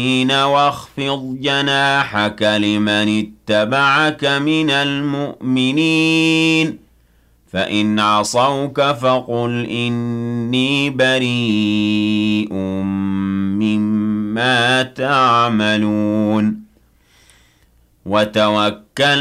واخفض جناحك لمن اتبعك من المؤمنين فإن عصوك فقل إني بريء مما تعملون وتوكل